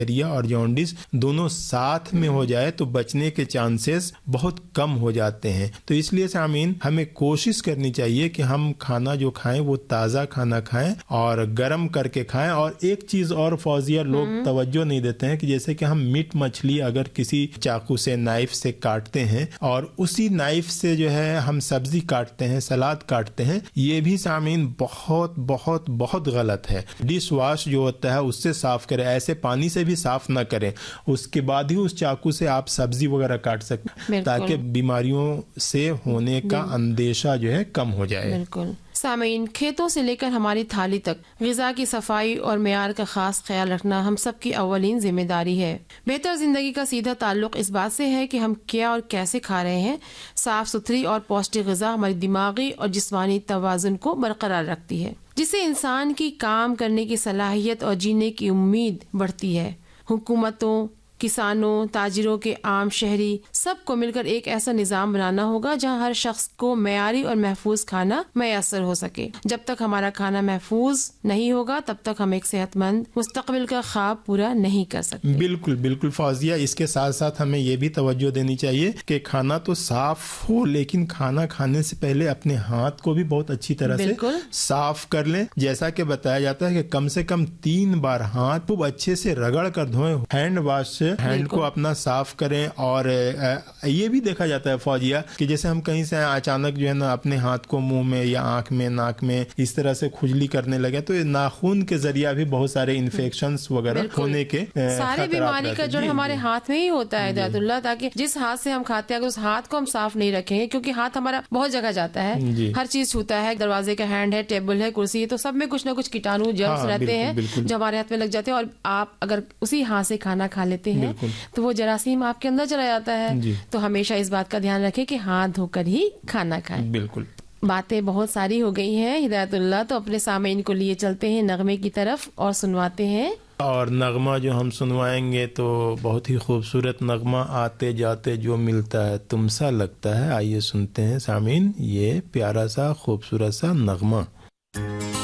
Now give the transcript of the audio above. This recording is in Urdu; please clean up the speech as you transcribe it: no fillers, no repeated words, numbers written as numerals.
اور جونڈس دونوں ساتھ میں ہو جائے تو بچنے کے چانسز بہت کم ہو جاتے ہیں. تو اس لیے سامعین ہمیں کوشش کرنی چاہیے کہ ہم کھانا جو کھائیں وہ تازہ کھانا کھائیں اور گرم کر کے کھائیں. اور ایک چیز اور فوزیہ لوگ توجہ نہیں دیتے ہیں کہ جیسے کہ ہم میٹ مچھلی اگر کسی چاقو سے نائف سے کاٹتے ہیں اور اسی نائف سے جو ہے ہم سبزی کاٹتے ہیں سلاد کاٹتے ہیں, یہ بھی سامعین بہت بہت بہت غلط ہے. ڈش واش جو ہوتا ہے اس سے صاف کریں, ایسے پانی سے بھی صاف نہ کریں, اس کے بعد ہی اس چاقو سے آپ سبزی وغیرہ کاٹ سکیں تاکہ بیماریوں سے ہونے کا اندیشہ جو ہے کم ہو جائے. بالکل. سامعین, کھیتوں سے لے کر ہماری تھالی تک غذا کی صفائی اور معیار کا خاص خیال رکھنا ہم سب کی اولین ذمہ داری ہے. بہتر زندگی کا سیدھا تعلق اس بات سے ہے کہ ہم کیا اور کیسے کھا رہے ہیں. صاف ستھری اور پوشٹک غذا ہماری دماغی اور جسمانی توازن کو برقرار رکھتی ہے, جس سے انسان کی کام کرنے کی صلاحیت اور جینے کی امید بڑھتی ہے. حکومتوں, کسانوں, تاجروں کے عام شہری سب کو مل کر ایک ایسا نظام بنانا ہوگا جہاں ہر شخص کو معیاری اور محفوظ کھانا میسر ہو سکے. جب تک ہمارا کھانا محفوظ نہیں ہوگا تب تک ہم ایک صحت مند مستقبل کا خواب پورا نہیں کر سکتے. بالکل بالکل فوزیہ, اس کے ساتھ ساتھ ہمیں یہ بھی توجہ دینی چاہیے کہ کھانا تو صاف ہو لیکن کھانا کھانے سے پہلے اپنے ہاتھ کو بھی بہت اچھی طرح سے صاف کر لیں. جیسا کہ بتایا جاتا ہے کہ کم سے کم 3 بار ہاتھ خوب اچھے سے رگڑ کر دھوئیں, ہینڈ واش سے ہینڈ کو اپنا صاف کریں. اور یہ بھی دیکھا جاتا ہے فوجیہ کہ جیسے ہم کہیں سے اچانک جو ہے نا اپنے ہاتھ کو منہ میں یا آنکھ میں ناک میں اس طرح سے کھجلی کرنے لگے تو ناخون کے ذریعہ بھی بہت سارے انفیکشنز وغیرہ ہونے کے سارے بیماری کا جڑ ہمارے ہاتھ میں ہی ہوتا ہے ہدایت اللہ. تاکہ جس ہاتھ سے ہم کھاتے ہیں اگر اس ہاتھ کو ہم صاف نہیں رکھیں گے, کیونکہ ہاتھ ہمارا بہت جگہ جاتا ہے, ہر چیز چھوتا ہے, دروازے کا ہینڈ ہے, ٹیبل ہے, کرسی ہے, تو سب میں کچھ نہ کچھ کیٹانو جرمز رہتے ہیں جو ہمارے ہاتھ میں لگ جاتے ہیں. اور آپ اگر اسی ہاتھ سے کھانا کھا لیتے ہیں تو وہ جراثیم آپ کے اندر چلا جاتا ہے. تو ہمیشہ اس بات کا دھیان رکھیں کہ ہاتھ دھو کر ہی کھانا کھائیں. بالکل. باتیں بہت ساری ہو گئی ہیں ہدایت اللہ, تو اپنے سامعین کو لیے چلتے ہیں نغمے کی طرف اور سنواتے ہیں. اور نغمہ جو ہم سنوائیں گے تو بہت ہی خوبصورت نغمہ, آتے جاتے جو ملتا ہے تم سا لگتا ہے. آئیے سنتے ہیں سامعین یہ پیارا سا خوبصورت سا نغمہ.